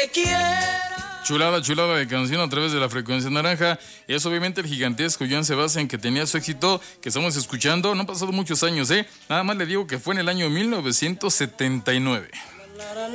te quiera. Chulada de canción a través de la frecuencia naranja. Es obviamente el gigantesco Joan Sebastián, que tenía su éxito, que estamos escuchando. No han pasado muchos años, Nada más le digo que fue en el año 1979.